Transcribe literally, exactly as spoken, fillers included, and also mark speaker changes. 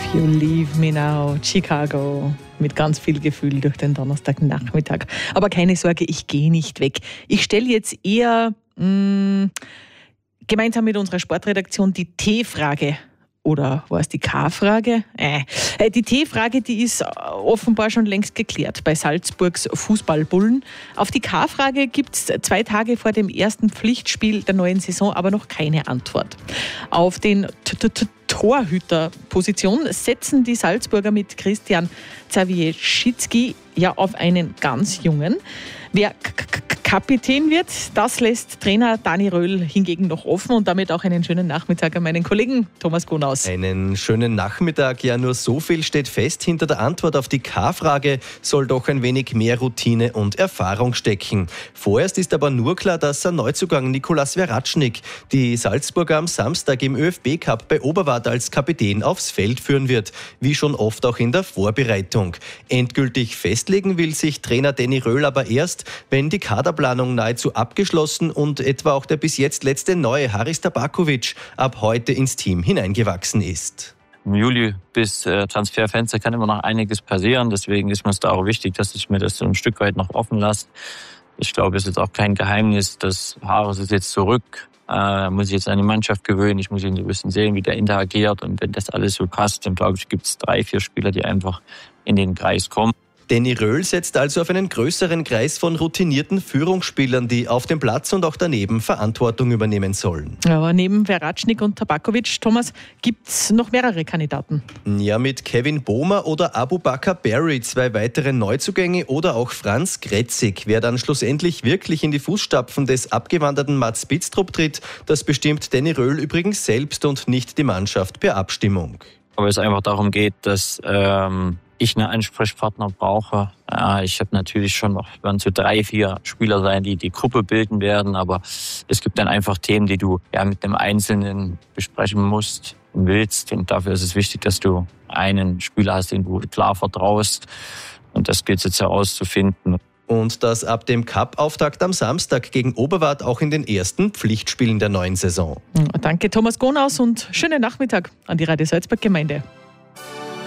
Speaker 1: You Leave Me Now, Chicago. Mit ganz viel Gefühl durch den Donnerstagnachmittag. Aber keine Sorge, ich gehe nicht weg. Ich stelle jetzt eher mh, gemeinsam mit unserer Sportredaktion die T-Frage. Oder war es die K-Frage? Äh, die T-Frage, die ist offenbar schon längst geklärt bei Salzburgs Fußballbullen. Auf die K-Frage gibt es zwei Tage vor dem ersten Pflichtspiel der neuen Saison aber noch keine Antwort. Auf den Torhüterposition setzen die Salzburger mit Christian Zawierzki ja auf einen ganz jungen. Wer K- K- Kapitän wird, das lässt Trainer Dani Röhl hingegen noch offen und damit auch einen schönen Nachmittag an meinen Kollegen Thomas Gonaus.
Speaker 2: Einen schönen Nachmittag, ja, nur so viel steht fest. Hinter der Antwort auf die K-Frage soll doch ein wenig mehr Routine und Erfahrung stecken. Vorerst ist aber nur klar, dass ein Neuzugang Nicolas Veratschnik die Salzburger am Samstag im ÖFB-Cup bei Oberwart als Kapitän aufs Feld führen wird, wie schon oft auch in der Vorbereitung. Endgültig festlegen will sich Trainer Dani Röhl aber erst, wenn die Kaderplanung nahezu abgeschlossen und etwa auch der bis jetzt letzte neue Haris Tabakovic ab heute ins Team hineingewachsen ist.
Speaker 3: Im Juli bis äh, Transferfenster kann immer noch einiges passieren. Deswegen ist mir es da auch wichtig, dass ich mir das so ein Stück weit noch offen lasse. Ich glaube, es ist jetzt auch kein Geheimnis, dass Haris ist jetzt zurück. Äh, muss ich jetzt an die Mannschaft gewöhnen. Ich muss ihn so ein bisschen sehen, wie der interagiert. Und wenn das alles so passt, dann glaube ich, gibt es drei, vier Spieler, die einfach in den Kreis kommen.
Speaker 2: Dani Röhl setzt also auf einen größeren Kreis von routinierten Führungsspielern, die auf dem Platz und auch daneben Verantwortung übernehmen sollen.
Speaker 1: Aber neben Veratschnik und Tabakovic, Thomas, gibt es noch mehrere Kandidaten.
Speaker 2: Ja, mit Kevin Bohmer oder Abubakar Barry, zwei weitere Neuzugänge oder auch Franz Kretzig. Wer dann schlussendlich wirklich in die Fußstapfen des abgewanderten Mats Spitztrup tritt, das bestimmt Dani Röhl übrigens selbst und nicht die Mannschaft per Abstimmung.
Speaker 3: Aber es einfach darum geht, dass ähm ich einen Ansprechpartner brauche. Ja, ich habe natürlich schon noch, werden so drei, vier Spieler sein, die die Gruppe bilden werden, aber es gibt dann einfach Themen, die du ja mit dem Einzelnen besprechen musst und willst. Und dafür ist es wichtig, dass du einen Spieler hast, den du klar vertraust. Und das gilt es jetzt herauszufinden.
Speaker 2: Und das ab dem Cup-Auftakt am Samstag gegen Oberwart auch in den ersten Pflichtspielen der neuen Saison.
Speaker 1: Danke Thomas Gonaus und schönen Nachmittag an die Radio Salzburg Gemeinde.